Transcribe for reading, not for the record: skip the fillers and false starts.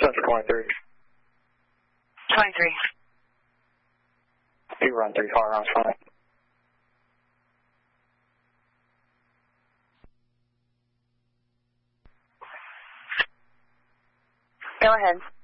Central 23. 23. You run 3 car, fine. Go ahead.